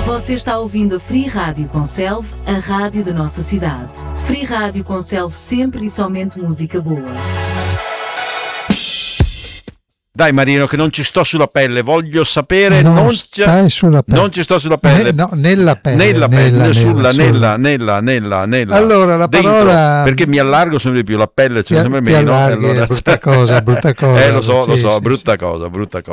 Você está ouvindo a Free Rádio Conselve, a rádio da nossa cidade. Free Rádio Conselve, sempre e somente música boa. Dai Marino, che non ci sto sulla pelle, voglio sapere. Non stai sulla pelle. Non ci sto sulla pelle. No, nella pelle. Nella pelle, nella. Allora la dentro, parola. perché mi allargo sempre di più, la pelle c'è sempre meno. Allora... brutta cosa. Lo so, brutta cosa.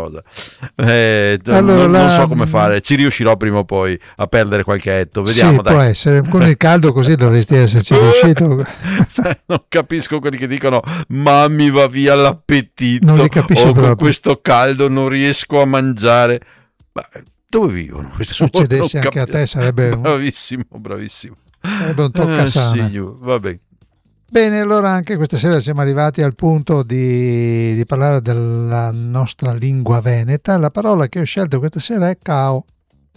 Non so come fare, ci riuscirò prima o poi a perdere qualche etto. Vediamo, dai. Può essere, con il caldo così dovresti esserci riuscito. Non capisco quelli che dicono, ma mi va via l'appetito. Non li capisco proprio. Con questo caldo non riesco a mangiare. Ma dove vivono? Succedesse anche a te sarebbe bravissimo. Sarebbe un toccasana. Va bene. Bene, allora anche questa sera siamo arrivati al punto di parlare della nostra lingua veneta. La parola che ho scelto questa sera è cao.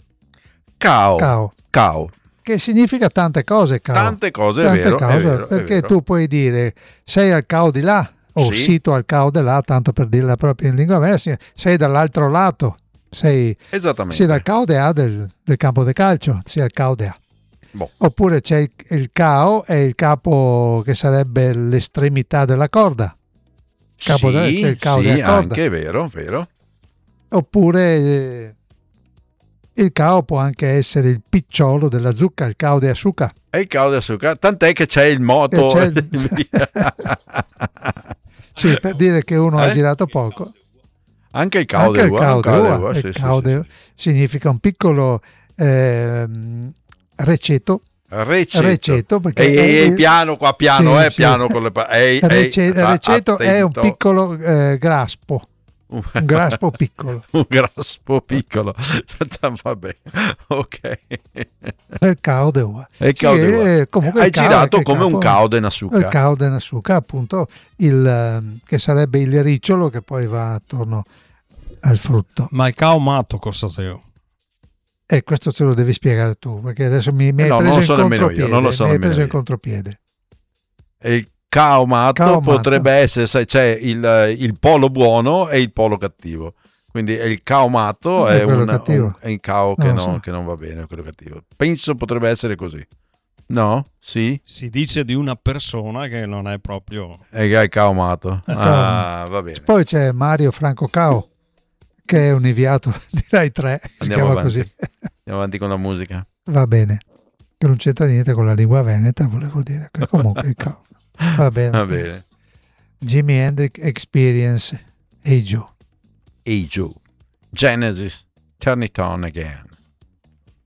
Cao. Che significa tante cose, cao. Tante cose, è vero. Perché è vero. Tu puoi dire sei al cao di là. O sito al cao de là, tanto per dirla proprio in lingua veneta, sei dall'altro lato, sei dal cao de A del campo di calcio, sei al cao de A. Boh. Oppure c'è il cao, è il capo che sarebbe l'estremità della corda. C'è il cao della corda. Anche è vero. Oppure il cao può anche essere il picciolo della zucca, il cao de azúcar. È il cao de azúcar, tant'è che c'è il moto. Sì, per dire che uno ha girato poco. Anche il cao de uva. Il cao de significa un piccolo receto. Receto perché è piano qua, piano con le receto è un piccolo graspo. Un graspo piccolo. Vabbè, ok. Il cao de uva. Comunque hai girato come un cao de nasuka. Il cao de nasuka, appunto, che sarebbe il ricciolo che poi va attorno al frutto. Ma il cao matto cosa sei? Questo ce lo devi spiegare tu, perché adesso mi hai preso in contropiede. Il cao matto potrebbe essere, sai, c'è il polo buono e il polo cattivo. Quindi il cao matto è il cao che non va bene, quello cattivo. Penso potrebbe essere così. No? Sì? Si dice di una persona che non è proprio... È il cao matto. Va bene. Poi c'è Mario Franco Cao, che è un inviato di Rai 3. Andiamo avanti con la musica. Va bene. Che non c'entra niente con la lingua veneta, volevo dire. Comunque il cao. Va bene. Jimi Hendrix Experience. Hey Joe. Genesis, Turn It On Again.